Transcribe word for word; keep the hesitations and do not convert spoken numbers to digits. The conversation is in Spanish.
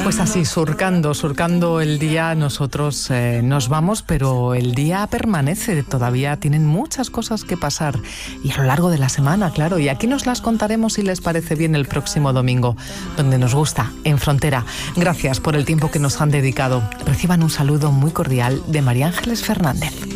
Pues así, surcando, surcando el día, nosotros eh, nos vamos, pero el día permanece, todavía tienen muchas cosas que pasar, y a lo largo de la semana, claro, y aquí nos las contaremos si les parece bien el próximo domingo, donde nos gusta, en Frontera. Gracias por el tiempo que nos han dedicado. Reciban un saludo muy cordial de María Ángeles Fernández.